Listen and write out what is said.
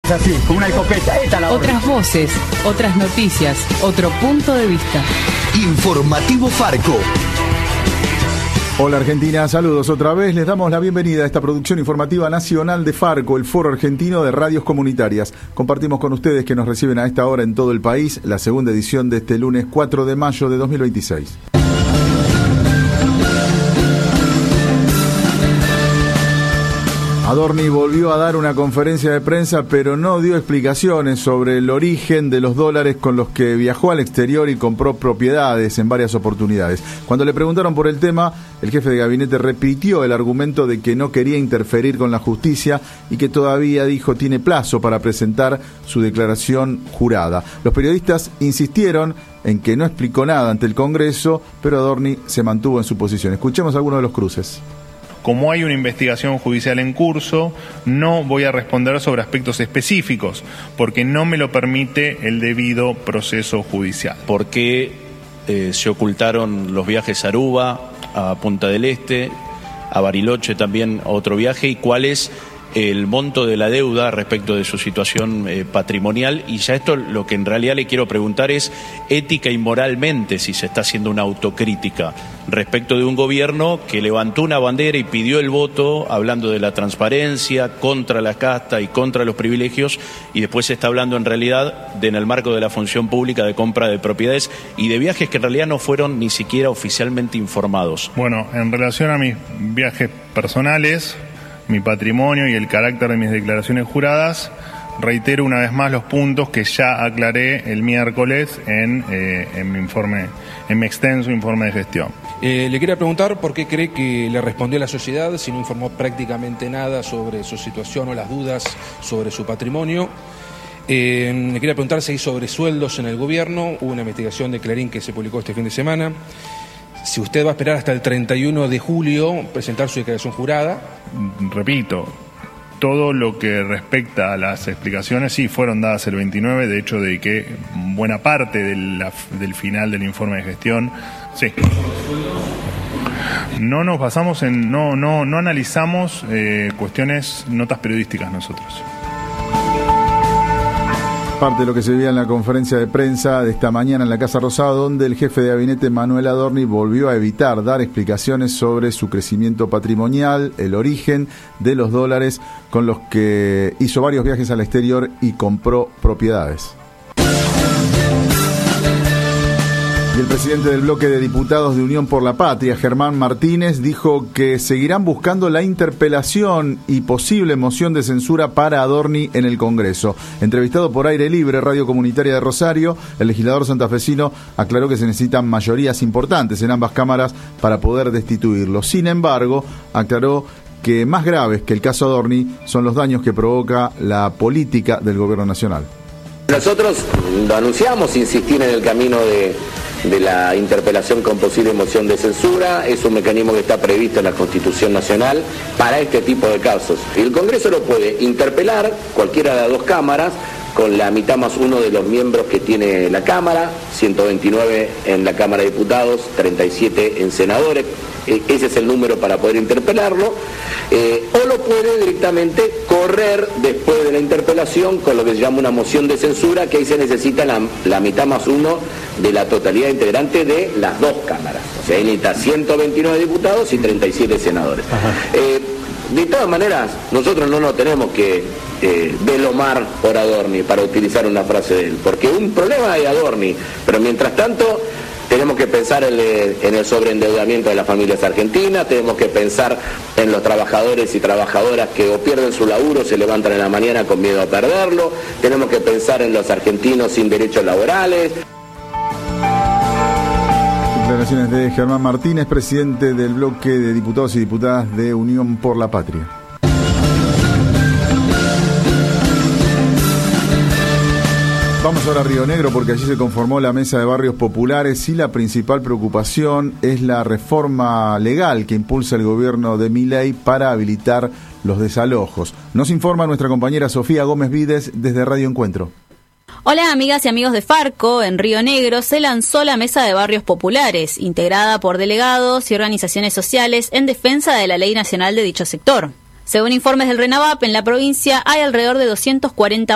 Así, con una escopeta. Esta es la orden. Otras voces, otras noticias, otro punto de vista. Informativo Farco. Hola Argentina, saludos otra vez. Les damos la bienvenida a esta producción informativa nacional de Farco, el Foro Argentino de Radios Comunitarias. Compartimos con ustedes que nos reciben a esta hora en todo el país la segunda edición de este lunes 4 de mayo de 2026. Adorni volvió a dar una conferencia de prensa, pero no dio explicaciones sobre el origen de los dólares con los que viajó al exterior y compró propiedades en varias oportunidades. Cuando le preguntaron por el tema, el jefe de gabinete repitió el argumento de que no quería interferir con la justicia y que todavía, dijo, tiene plazo para presentar su declaración jurada. Los periodistas insistieron en que no explicó nada ante el Congreso, pero Adorni se mantuvo en su posición. Escuchemos algunos de los cruces. Como hay una investigación judicial en curso, no voy a responder sobre aspectos específicos, porque no me lo permite el debido proceso judicial. ¿Por qué se ocultaron los viajes a Aruba, a Punta del Este, a Bariloche también otro viaje? ¿Y cuál es el monto de la deuda respecto de su situación patrimonial? Y ya esto lo que en realidad le quiero preguntar es ética y moralmente si se está haciendo una autocrítica respecto de un gobierno que levantó una bandera y pidió el voto hablando de la transparencia, contra la casta y contra los privilegios, y después se está hablando en realidad en el marco de la función pública de compra de propiedades y de viajes que en realidad no fueron ni siquiera oficialmente informados. Bueno, en relación a mis viajes personales, mi patrimonio y el carácter de mis declaraciones juradas, reitero una vez más los puntos que ya aclaré el miércoles en mi informe, en mi extenso informe de gestión. Le quería preguntar por qué cree que le respondió a la sociedad si no informó prácticamente nada sobre su situación o las dudas sobre su patrimonio. Le quería preguntar si hay sobresueldos en el gobierno. Hubo una investigación de Clarín que se publicó este fin de semana. Si usted va a esperar hasta el 31 de julio presentar su declaración jurada. Repito, todo lo que respecta a las explicaciones sí fueron dadas el 29, de hecho dediqué buena parte del final del informe de gestión. Sí. No nos basamos en, no analizamos cuestiones, notas periodísticas nosotros. Parte de lo que se veía en la conferencia de prensa de esta mañana en la Casa Rosada, donde el jefe de gabinete Manuel Adorni volvió a evitar dar explicaciones sobre su crecimiento patrimonial, el origen de los dólares con los que hizo varios viajes al exterior y compró propiedades. Y el presidente del bloque de diputados de Unión por la Patria, Germán Martínez, dijo que seguirán buscando la interpelación y posible moción de censura para Adorni en el Congreso. Entrevistado por Aire Libre, Radio Comunitaria de Rosario, el legislador santafesino aclaró que se necesitan mayorías importantes en ambas cámaras para poder destituirlo. Sin embargo, aclaró que más graves que el caso Adorni son los daños que provoca la política del gobierno nacional. Nosotros lo anunciamos, insistir en el camino de la interpelación con posible moción de censura. Es un mecanismo que está previsto en la Constitución Nacional para este tipo de casos. Y el Congreso lo puede interpelar, cualquiera de las dos cámaras, con la mitad más uno de los miembros que tiene la Cámara, 129 en la Cámara de Diputados, 37 en senadores. Ese es el número para poder interpelarlo, o lo puede directamente correr después de la interpelación con lo que se llama una moción de censura, que ahí se necesita la mitad más uno de la totalidad integrante de las dos cámaras. O sea, ahí necesita 129 diputados y 37 senadores. De todas maneras, nosotros no nos tenemos que delomar por Adorni, para utilizar una frase de él, porque un problema hay Adorni, pero mientras tanto tenemos que pensar en el sobreendeudamiento de las familias argentinas, tenemos que pensar en los trabajadores y trabajadoras que o pierden su laburo, se levantan en la mañana con miedo a perderlo, tenemos que pensar en los argentinos sin derechos laborales. Declaraciones de Germán Martínez, presidente del bloque de diputados y diputadas de Unión por la Patria. Vamos ahora a Río Negro porque allí se conformó la Mesa de Barrios Populares y la principal preocupación es la reforma legal que impulsa el gobierno de Milei para habilitar los desalojos. Nos informa nuestra compañera Sofía Gómez Vides desde Radio Encuentro. Hola amigas y amigos de Farco, en Río Negro se lanzó la Mesa de Barrios Populares, integrada por delegados y organizaciones sociales en defensa de la ley nacional de dicho sector. Según informes del RENAVAP, en la provincia hay alrededor de 240